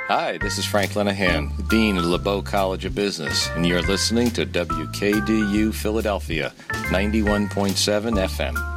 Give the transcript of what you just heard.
Hi, this is Frank Lenahan, Dean of LeBeau College of Business, and you're listening to WKDU Philadelphia, 91.7 FM.